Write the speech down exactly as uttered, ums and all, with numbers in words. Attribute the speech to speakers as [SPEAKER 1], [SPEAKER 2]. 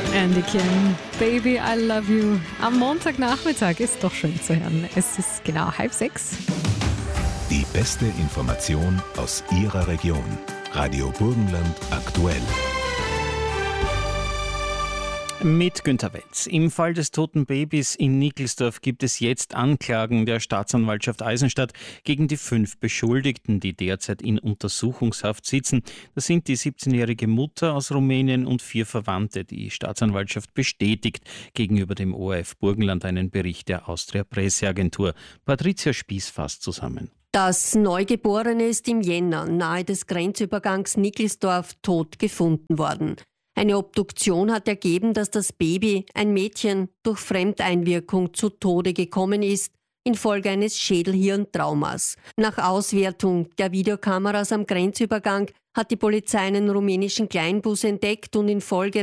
[SPEAKER 1] Andy Kim, Baby, I love you. Am Montagnachmittag ist doch schön zu hören. Es ist genau halb sechs.
[SPEAKER 2] Die beste Information aus Ihrer Region. Radio Burgenland aktuell.
[SPEAKER 3] Mit Günter Welz. Im Fall des toten Babys in Nickelsdorf gibt es jetzt Anklagen der Staatsanwaltschaft Eisenstadt gegen die fünf Beschuldigten, die derzeit in Untersuchungshaft sitzen. Das sind die siebzehnjährige Mutter aus Rumänien und vier Verwandte. Die Staatsanwaltschaft bestätigt gegenüber dem O R F Burgenland einen Bericht der Austria Presseagentur. Patricia Spieß fasst zusammen.
[SPEAKER 4] Das Neugeborene ist im Jänner nahe des Grenzübergangs Nickelsdorf tot gefunden worden. Eine Obduktion hat ergeben, dass das Baby, ein Mädchen, durch Fremdeinwirkung zu Tode gekommen ist, infolge eines Schädelhirntraumas. Nach Auswertung der Videokameras am Grenzübergang hat die Polizei einen rumänischen Kleinbus entdeckt und infolge